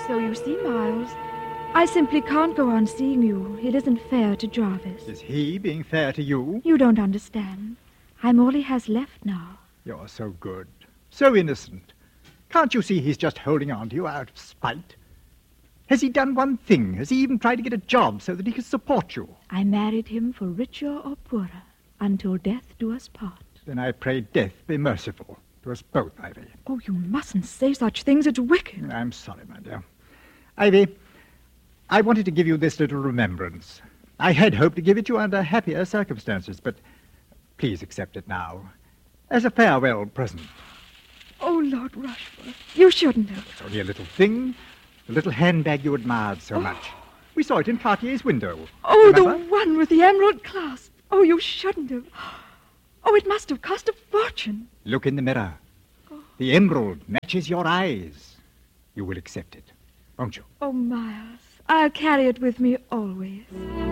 So you see, Miles, I simply can't go on seeing you. It isn't fair to Jarvis. Is he being fair to you? You don't understand. I'm all he has left now. You're so good, so innocent. Can't you see he's just holding on to you out of spite? Has he done one thing? Has he even tried to get a job so that he can support you? I married him for richer or poorer, until death do us part. Then I pray death be merciful to us both, Ivy. Oh, you mustn't say such things. It's wicked. I'm sorry, my dear. Ivy, I wanted to give you this little remembrance. I had hoped to give it you under happier circumstances, but please accept it now as a farewell present. Oh, Lord Rushford, you shouldn't have. It's only a little thing, the little handbag you admired so much. We saw it in Cartier's window. Oh, Remember? the one with the emerald clasp. Oh, you shouldn't have. Oh, it must have cost a fortune. Look in the mirror. The emerald matches your eyes. You will accept it, won't you? Oh, Miles, I'll carry it with me always.